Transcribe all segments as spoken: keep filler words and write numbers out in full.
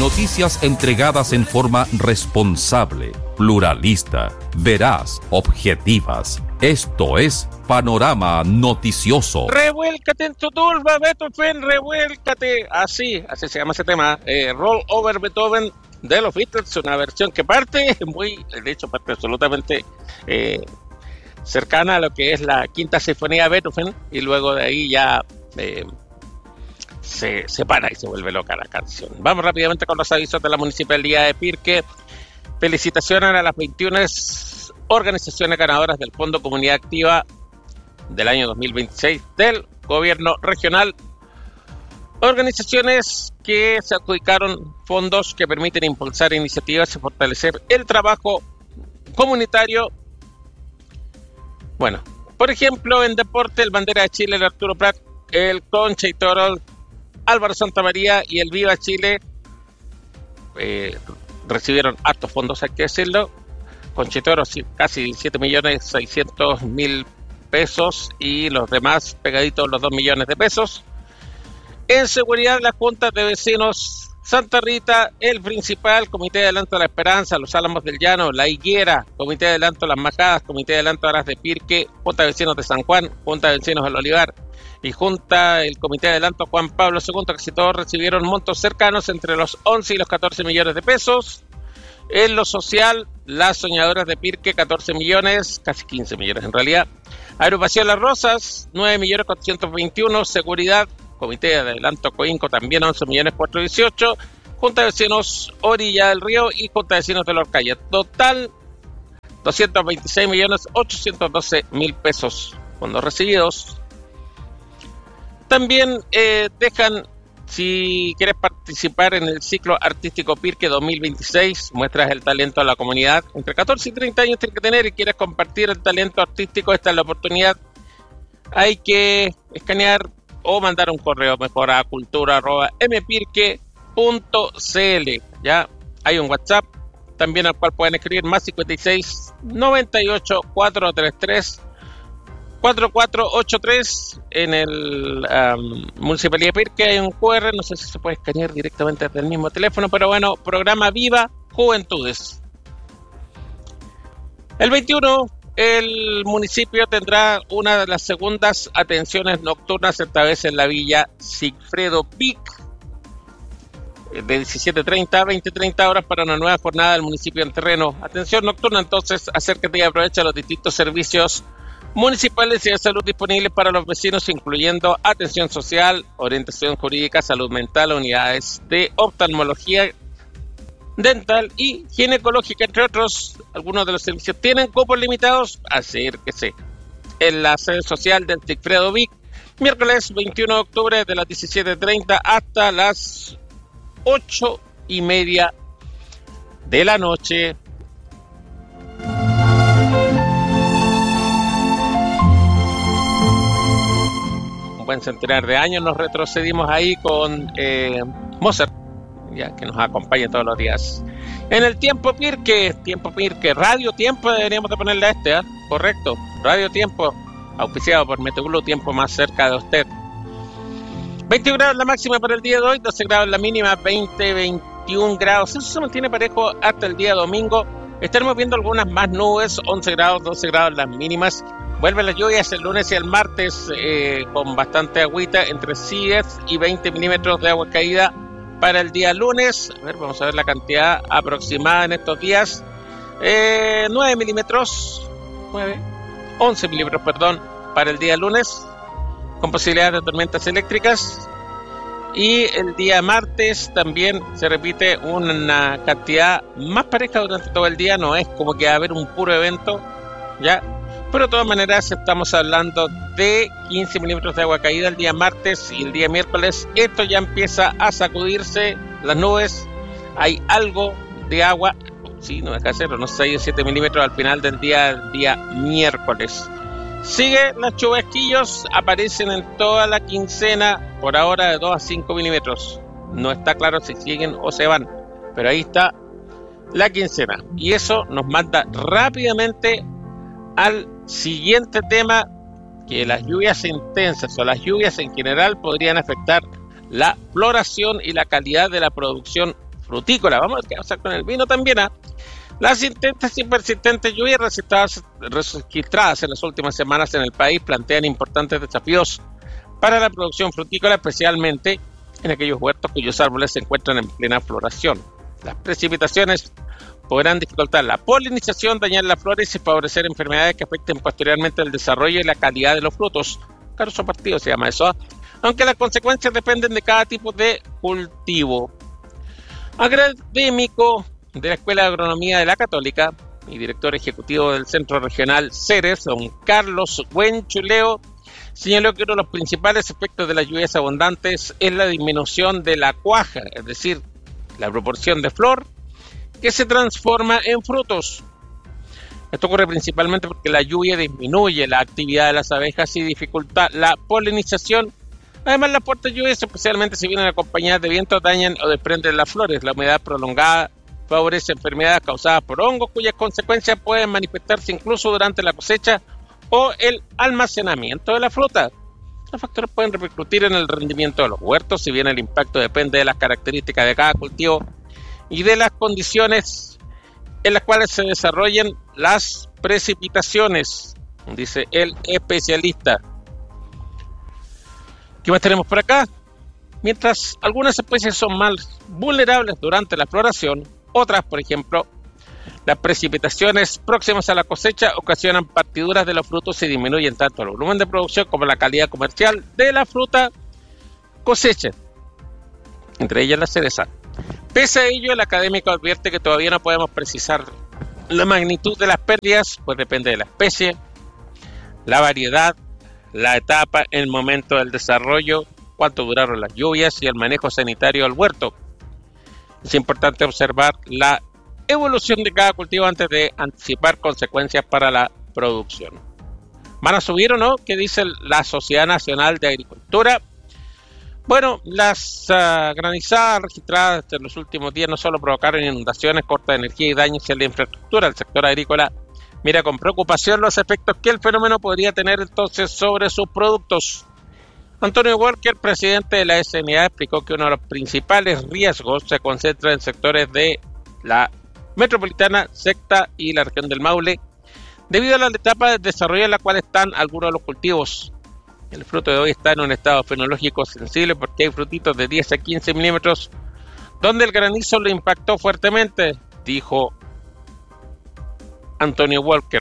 Noticias entregadas en forma responsable, pluralista, veraz, objetivas. Esto es Panorama Noticioso. Revuélcate en tu turba, Beethoven, revuélcate. Así, así se llama ese tema. Eh, Roll Over Beethoven de los Beatles, una versión que parte muy, de hecho, parte absolutamente eh, cercana a lo que es la Quinta Sinfonía de Beethoven, y luego de ahí ya eh, se separa y se vuelve loca la canción. Vamos rápidamente con los avisos de la Municipalidad de Pirque. Felicitaciones a las veintiuna organizaciones ganadoras del Fondo Comunidad Activa del año dos mil veintiséis del Gobierno Regional. Organizaciones que se adjudicaron fondos que permiten impulsar iniciativas y fortalecer el trabajo comunitario. Bueno, por ejemplo, en deporte, el Bandera de Chile, el Arturo Prat, el Concha y Toro, Álvaro Santamaría y el Viva Chile eh, recibieron hartos fondos, hay que decirlo. Concha y Toro casi siete millones seiscientos mil pesos y los demás pegaditos los dos millones de pesos. En seguridad, las juntas de vecinos Santa Rita, el Principal, Comité de Adelanto de la Esperanza, Los Álamos del Llano, La Higuera, Comité de Adelanto de las Majadas, Comité de Adelanto de Aras de Pirque, Junta de Vecinos de San Juan, Junta de Vecinos del Olivar y Junta, el Comité de Adelanto Juan Pablo segundo, casi todos recibieron montos cercanos entre los once y los catorce millones de pesos. En lo social, las Soñadoras de Pirque, catorce millones, casi quince millones en realidad. Agrupación Las Rosas, nueve millones cuatrocientos veintiuno. Seguridad, Comité de Adelanto Coinco, también once millones cuatrocientos dieciocho. Junta de Vecinos Orilla del Río y Junta de Vecinos de la Orcaya. Total, doscientos veintiséis millones ochocientos doce mil pesos. Fondos recibidos. También eh, dejan, si quieres participar en el ciclo artístico Pirque dos mil veintiséis, muestras el talento a la comunidad. Entre catorce y treinta años tienes que tener y quieres compartir el talento artístico, esta es la oportunidad. Hay que escanear o mandar un correo mejor a cultura arroba m pirque punto c l. Ya hay un WhatsApp también al cual pueden escribir más cincuenta y seis noventa y ocho cuatrocientos treinta y tres cuarenta y cuatro ochenta y tres. En el um, Municipalidad de Pirque hay un Q R, no sé si se puede escanear directamente desde el mismo teléfono, pero bueno, programa Viva Juventudes. El veintiuno, el municipio tendrá una de las segundas atenciones nocturnas, esta vez en la Villa Sigfredo Pic, de diecisiete treinta a veinte treinta horas para una nueva jornada del municipio en terreno. Atención nocturna, entonces acércate y aprovecha los distintos servicios municipales y de salud disponibles para los vecinos, incluyendo atención social, orientación jurídica, salud mental, unidades de oftalmología, dental y ginecológica, entre otros. Algunos de los servicios tienen cupos limitados, acérquese. En la sede social del Sigfredo Vic, miércoles veintiuno de octubre de las diecisiete treinta hasta las ocho y media de la noche. Un buen centenar de años nos retrocedimos ahí con eh, Mozart, ya que nos acompaña todos los días. En el Tiempo Pirque, Tiempo Pirque, Radio Tiempo deberíamos de ponerle a este, ¿eh? Correcto, Radio Tiempo, auspiciado por Meteorolo, tiempo más cerca de usted. veintiún grados la máxima para el día de hoy, doce grados la mínima, veinte, veintiún grados. Eso se mantiene parejo hasta el día domingo. Estaremos viendo algunas más nubes, once grados, doce grados las mínimas. Vuelven las lluvias el lunes y el martes eh, con bastante agüita, entre diez y veinte milímetros de agua caída para el día lunes. A ver, vamos a ver la cantidad aproximada en estos días. Eh, nueve milímetros, nueve, once milímetros, perdón, para el día lunes, con posibilidades de tormentas eléctricas. Y el día martes también se repite una cantidad más pareja durante todo el día. No es como que va a haber un puro evento, ya. Pero de todas maneras estamos hablando de quince milímetros de agua caída el día martes y el día miércoles. Esto ya empieza a sacudirse las nubes. Hay algo de agua, sí, no deja de ser, unos seis o siete milímetros al final del día, el día miércoles. Sigue los chubasquillos, aparecen en toda la quincena, por ahora de dos a cinco milímetros. No está claro si siguen o se van, pero ahí está la quincena. Y eso nos manda rápidamente al siguiente tema, que las lluvias intensas o las lluvias en general podrían afectar la floración y la calidad de la producción frutícola. Vamos a ver qué va a pasar con el vino también. ¿eh? Las intensas y persistentes lluvias registradas, registradas en las últimas semanas en el país plantean importantes desafíos para la producción frutícola, especialmente en aquellos huertos cuyos árboles se encuentran en plena floración. Las precipitaciones podrán dificultar la polinización, dañar las flores y favorecer enfermedades que afecten posteriormente el desarrollo y la calidad de los frutos. Carso partido se llama eso, aunque las consecuencias dependen de cada tipo de cultivo. Académico de la Escuela de Agronomía de la Católica y director ejecutivo del Centro Regional Ceres, don Carlos Buenchuleo, señaló que uno de los principales efectos de las lluvias abundantes es la disminución de la cuaja, es decir, la proporción de flor que se transforma en frutos. Esto ocurre principalmente porque la lluvia disminuye la actividad de las abejas y dificulta la polinización. Además, las fuertes lluvias, especialmente si vienen acompañadas de viento, dañan o desprenden las flores. La humedad prolongada favorece enfermedades causadas por hongos, cuyas consecuencias pueden manifestarse incluso durante la cosecha o el almacenamiento de la fruta. Los factores pueden repercutir en el rendimiento de los huertos, si bien el impacto depende de las características de cada cultivo y de las condiciones en las cuales se desarrollen las precipitaciones, dice el especialista. ¿Qué más tenemos por acá? Mientras algunas especies son más vulnerables durante la floración, otras, por ejemplo, las precipitaciones próximas a la cosecha ocasionan partiduras de los frutos y disminuyen tanto el volumen de producción como la calidad comercial de la fruta cosecha, entre ellas la cereza. Pese a ello, el académico advierte que todavía no podemos precisar la magnitud de las pérdidas, pues depende de la especie, la variedad, la etapa, el momento del desarrollo, cuánto duraron las lluvias y el manejo sanitario del huerto. Es importante observar la evolución de cada cultivo antes de anticipar consecuencias para la producción. ¿Van a subir o no? ¿Qué dice la Sociedad Nacional de Agricultura? Bueno, las uh, granizadas registradas en los últimos días no solo provocaron inundaciones, corta de energía y daños en la infraestructura. El sector agrícola mira con preocupación los efectos que el fenómeno podría tener entonces sobre sus productos. Antonio Walker, presidente de la S N A, explicó que uno de los principales riesgos se concentra en sectores de la metropolitana, secta y la región del Maule, debido a la etapa de desarrollo en la cual están algunos de los cultivos. El fruto de hoy está en un estado fenológico sensible porque hay frutitos de diez a quince milímetros donde el granizo lo impactó fuertemente, dijo Antonio Walker.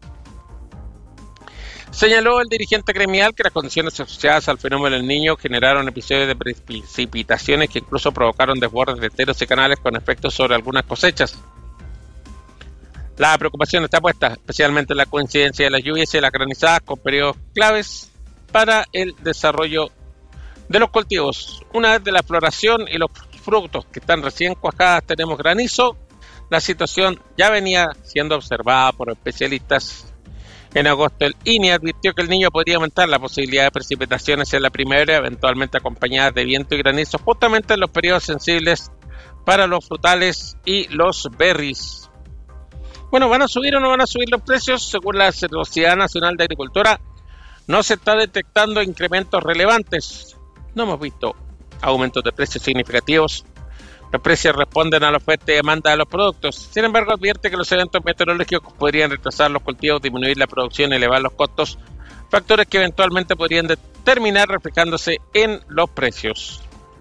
Señaló el dirigente gremial que las condiciones asociadas al fenómeno del Niño generaron episodios de precipitaciones que incluso provocaron desbordes de esteros y canales con efectos sobre algunas cosechas. La preocupación está puesta especialmente en la coincidencia de las lluvias y las granizadas con periodos claves para el desarrollo de los cultivos. Una vez de la floración y los frutos que están recién cuajadas tenemos granizo, la situación ya venía siendo observada por especialistas. En agosto el I N E advirtió que el Niño podría aumentar la posibilidad de precipitaciones en la primavera, eventualmente acompañadas de viento y granizo, justamente en los periodos sensibles para los frutales y los berries. Bueno, ¿van a subir o no van a subir los precios? Según la Sociedad Nacional de Agricultura, no se está detectando incrementos relevantes. No hemos visto aumentos de precios significativos. Los precios responden a la oferta y demanda de los productos. Sin embargo, advierte que los eventos meteorológicos podrían retrasar los cultivos, disminuir la producción y elevar los costos, factores que eventualmente podrían terminar reflejándose en los precios.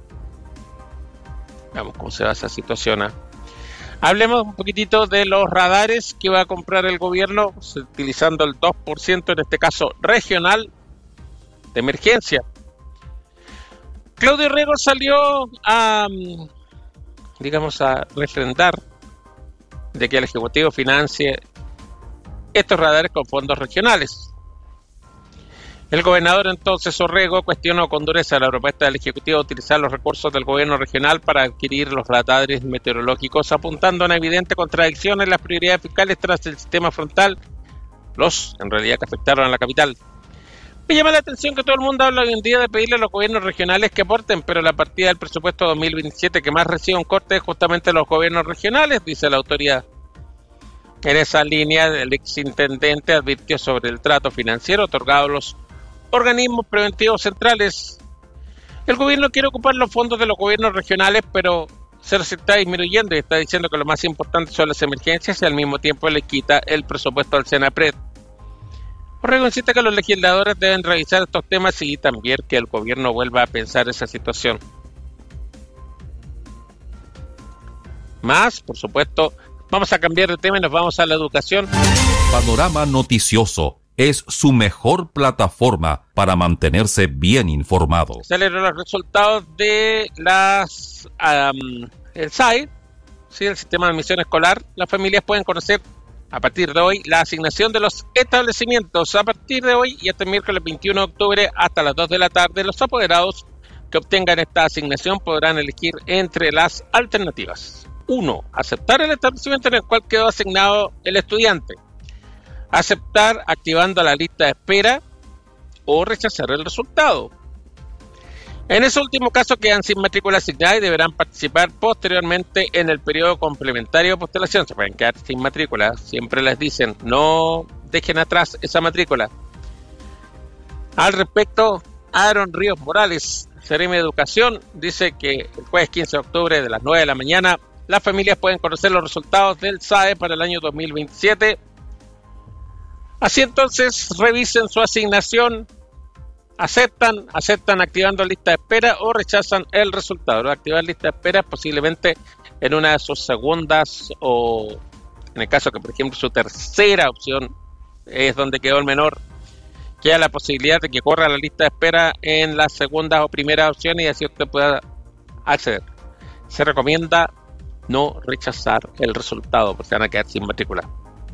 Veamos cómo se va esa situación. ¿eh? Hablemos un poquitito de los radares que va a comprar el gobierno, utilizando el dos por ciento, en este caso regional, de emergencia. Claudio Rego salió a, digamos, a refrendar de que el Ejecutivo financie estos radares con fondos regionales. El gobernador entonces Orrego cuestionó con dureza la propuesta del Ejecutivo de utilizar los recursos del gobierno regional para adquirir los radares meteorológicos, apuntando a una evidente contradicción en las prioridades fiscales tras el sistema frontal, los en realidad que afectaron a la capital. Me llama la atención que todo el mundo habla hoy en día de pedirle a los gobiernos regionales que aporten, pero la partida del presupuesto dos mil veintisiete que más recibe un corte es justamente los gobiernos regionales, dice la autoridad. En esa línea, el exintendente advirtió sobre el trato financiero otorgado a los organismos preventivos centrales. El gobierno quiere ocupar los fondos de los gobiernos regionales, pero se los está disminuyendo y está diciendo que lo más importante son las emergencias y al mismo tiempo le quita el presupuesto al Senapred. Orrego insiste que los legisladores deben revisar estos temas y también que el gobierno vuelva a pensar esa situación. Más, por supuesto, vamos a cambiar de tema y nos vamos a la educación. Panorama Noticioso es su mejor plataforma para mantenerse bien informado. Salieron los resultados de las um, el S A E, ¿sí? El Sistema de Admisión Escolar. Las familias pueden conocer a partir de hoy la asignación de los establecimientos. A partir de hoy y hasta el miércoles veintiuno de octubre hasta las dos de la tarde, los apoderados que obtengan esta asignación podrán elegir entre las alternativas. uno. Aceptar el establecimiento en el cual quedó asignado el estudiante. Aceptar activando la lista de espera o rechazar el resultado. En ese último caso quedan sin matrícula asignada y deberán participar posteriormente en el periodo complementario de postulación. Se pueden quedar sin matrícula. Siempre les dicen, no dejen atrás esa matrícula. Al respecto, Aaron Ríos Morales, Seremi de Educación, dice que el jueves quince de octubre de las nueve de la mañana las familias pueden conocer los resultados del S A E para el año dos mil veintisiete. Así entonces, revisen su asignación, aceptan, aceptan activando lista de espera o rechazan el resultado. Activar lista de espera posiblemente en una de sus segundas o en el caso que, por ejemplo, su tercera opción es donde quedó el menor, queda la posibilidad de que corra la lista de espera en la segunda o primera opción y así usted pueda acceder. Se recomienda no rechazar el resultado porque van a quedar sin matrícula.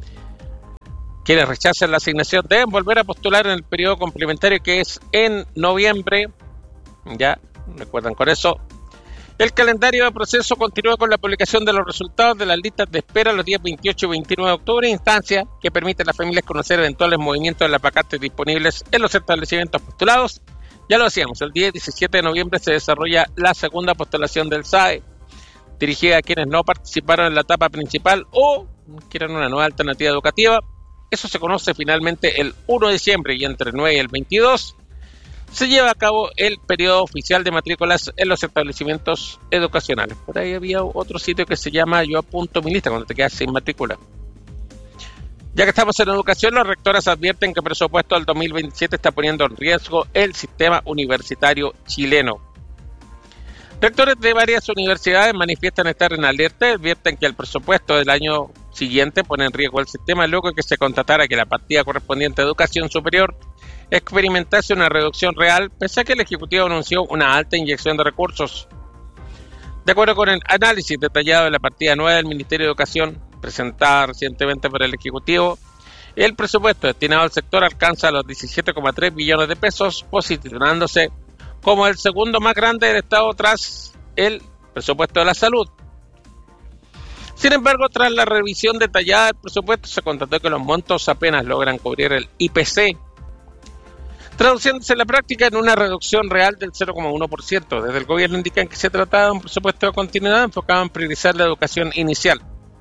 Quienes rechacen la asignación deben volver a postular en el periodo complementario que es en noviembre. Ya, recuerdan con eso. El calendario de proceso continúa con la publicación de los resultados de las listas de espera los días veintiocho y veintinueve de octubre, instancia que permite a las familias conocer eventuales movimientos de las vacantes disponibles en los establecimientos postulados. Ya lo decíamos, el día diecisiete de noviembre se desarrolla la segunda postulación del S A E, dirigida a quienes no participaron en la etapa principal o quieran una nueva alternativa educativa. Eso se conoce finalmente el primero de diciembre y entre el nueve y el veintidós se lleva a cabo el periodo oficial de matrículas en los establecimientos educacionales. Por ahí había otro sitio que se llama Yo Apunto Mi Lista, cuando te quedas sin matrícula. Ya que estamos en educación, los rectores advierten que el presupuesto del dos mil veintisiete está poniendo en riesgo el sistema universitario chileno. Rectores de varias universidades manifiestan estar en alerta y advierten que el presupuesto del año siguiente pone en riesgo el sistema luego de que se constatara que la partida correspondiente a educación superior experimentase una reducción real, pese a que el Ejecutivo anunció una alta inyección de recursos. De acuerdo con el análisis detallado de la partida nueva del Ministerio de Educación, presentada recientemente por el Ejecutivo, el presupuesto destinado al sector alcanza los diecisiete coma tres billones de pesos, posicionándose como el segundo más grande del Estado tras el presupuesto de la salud. Sin embargo, tras la revisión detallada del presupuesto, se constató que los montos apenas logran cubrir el I P C, traduciéndose en la práctica en una reducción real del cero coma uno por ciento. Desde el gobierno indican que se trataba de un presupuesto de continuidad enfocado en priorizar la educación inicial.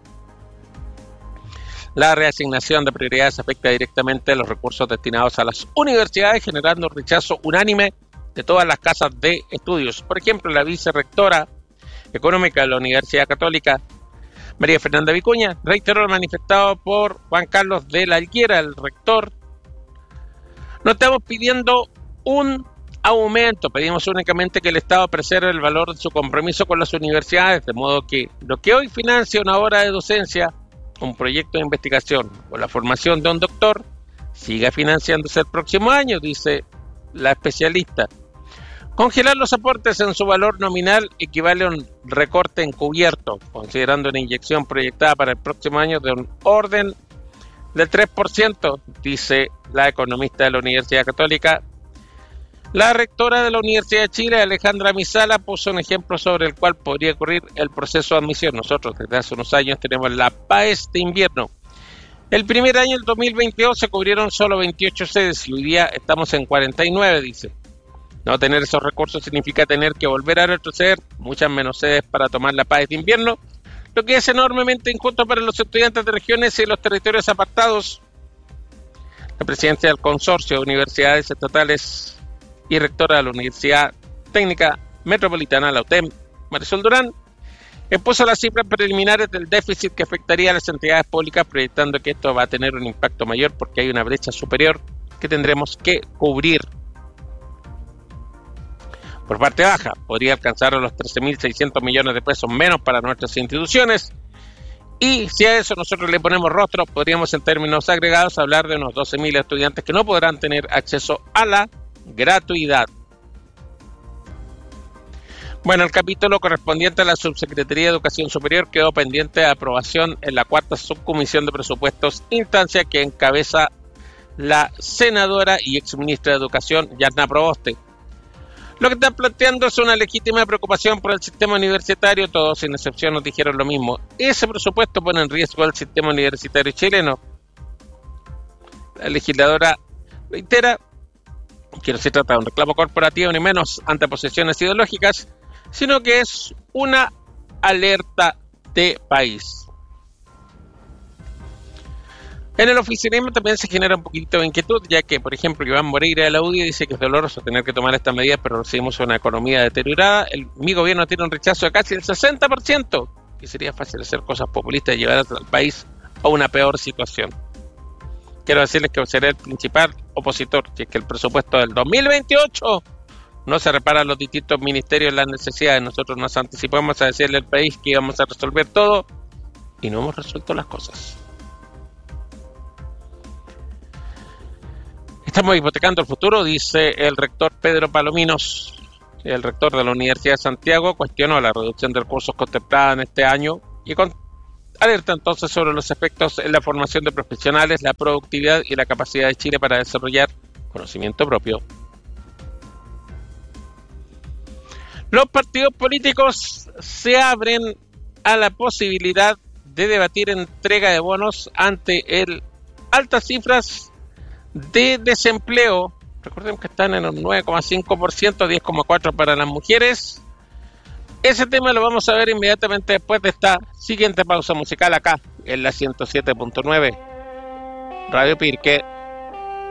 La reasignación de prioridades afecta directamente a los recursos destinados a las universidades, generando un rechazo unánime de todas las casas de estudios. Por ejemplo, la vicerrectora económica de la Universidad Católica, María Fernanda Vicuña, reiteró lo manifestado por Juan Carlos de la Higuera, el rector. No estamos pidiendo un aumento, pedimos únicamente que el Estado preserve el valor de su compromiso con las universidades, de modo que lo que hoy financia una hora de docencia, un proyecto de investigación o la formación de un doctor, siga financiándose el próximo año, dice la especialista. Congelar los aportes en su valor nominal equivale a un recorte encubierto, considerando una inyección proyectada para el próximo año de un orden del tres por ciento, dice la economista de la Universidad Católica. La rectora de la Universidad de Chile, Alejandra Misala, puso un ejemplo sobre el cual podría ocurrir el proceso de admisión. Nosotros desde hace unos años tenemos la PAES de invierno. El primer año, el dos mil veintidós, se cubrieron solo veintiocho sedes y hoy día estamos en cuarenta y nueve, dice. No tener esos recursos significa tener que volver a retroceder muchas menos sedes para tomar la PAES de invierno, lo que es enormemente injusto para los estudiantes de regiones y los territorios apartados. La presidenta del Consorcio de Universidades Estatales y rectora de la Universidad Técnica Metropolitana, la U T E M, Marisol Durán, expuso las cifras preliminares del déficit que afectaría a las entidades públicas, proyectando que esto va a tener un impacto mayor porque hay una brecha superior que tendremos que cubrir. Por parte baja, podría alcanzar a los trece mil seiscientos millones de pesos menos para nuestras instituciones. Y si a eso nosotros le ponemos rostro, podríamos en términos agregados hablar de unos doce mil estudiantes que no podrán tener acceso a la gratuidad. Bueno, el capítulo correspondiente a la Subsecretaría de Educación Superior quedó pendiente de aprobación en la cuarta subcomisión de presupuestos, instancia que encabeza la senadora y exministra de Educación, Yarna Proboste. Lo que están planteando es una legítima preocupación por el sistema universitario. Todos sin excepción nos dijeron lo mismo. Ese presupuesto pone en riesgo al sistema universitario chileno. La legisladora reitera que no se trata de un reclamo corporativo ni menos ante posiciones ideológicas, sino que es una alerta de país. En el oficialismo también se genera un poquito de inquietud, ya que, por ejemplo, Iván Moreira de la U D I dice que es doloroso tener que tomar estas medidas, pero recibimos una economía deteriorada. El, mi gobierno tiene un rechazo de casi el sesenta por ciento, que sería fácil hacer cosas populistas y llevar al país a una peor situación. Quiero decirles que seré el principal opositor, si es que el presupuesto del dos mil veintiocho no se repara a los distintos ministerios las necesidades. Nosotros nos anticipamos a decirle al país que íbamos a resolver todo y no hemos resuelto las cosas. Estamos hipotecando el futuro, dice el rector Pedro Palominos. El rector de la Universidad de Santiago cuestionó la reducción de recursos contemplada en este año y con, alerta entonces sobre los efectos en la formación de profesionales, la productividad y la capacidad de Chile para desarrollar conocimiento propio. Los partidos políticos se abren a la posibilidad de debatir entrega de bonos ante el altas cifras de desempleo. Recordemos que están en un nueve coma cinco por ciento, diez coma cuatro por ciento para las mujeres. Ese tema lo vamos a ver inmediatamente después de esta siguiente pausa musical acá en la ciento siete punto nueve Radio Pirque.